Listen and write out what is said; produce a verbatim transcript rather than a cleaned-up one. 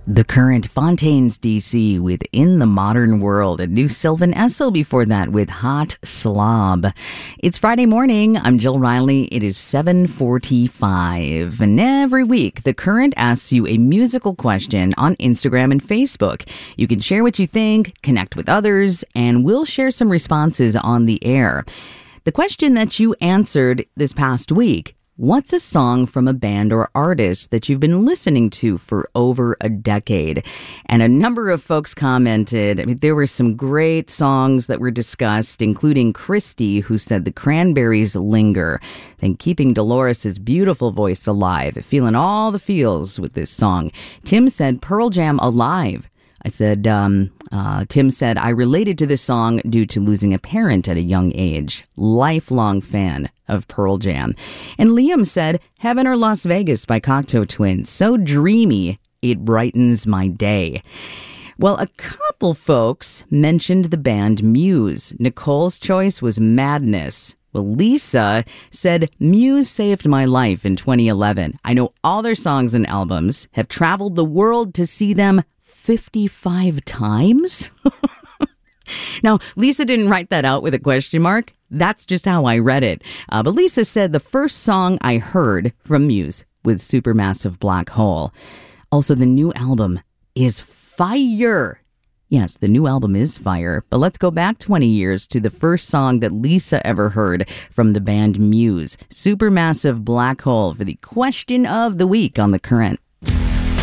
The Current, Fontaines D C with In the Modern World, and new Sylvan Esso before that with Hot Slob. It's Friday morning. I'm Jill Riley. It is seven forty-five. And every week, The Current asks you a musical question on Instagram and Facebook. You can share what you think, connect with others, and we'll share some responses on the air. The question that you answered this past week: what's a song from a band or artist that you've been listening to for over a decade? And a number of folks commented. I mean, there were some great songs that were discussed, including Christy, who said the Cranberries' Linger. Then keeping Dolores' beautiful voice alive, feeling all the feels with this song. Tim said Pearl Jam, Alive. I said, um, uh, Tim said, I related to this song due to losing a parent at a young age. Lifelong fan of Pearl Jam. And Liam said, Heaven or Las Vegas by Cocteau Twins. So dreamy, it brightens my day. Well, a couple folks mentioned the band Muse. Nicole's choice was Madness. Well, Lisa said, Muse saved my life in twenty eleven. I know all their songs and albums, have traveled the world to see them fifty-five times? Now, Lisa didn't write that out with a question mark. That's just how I read it. Uh, but Lisa said the first song I heard from Muse was Supermassive Black Hole. Also, the new album is fire. Yes, the new album is fire. But let's go back twenty years to the first song that Lisa ever heard from the band Muse. Supermassive Black Hole for the question of the week on The Current.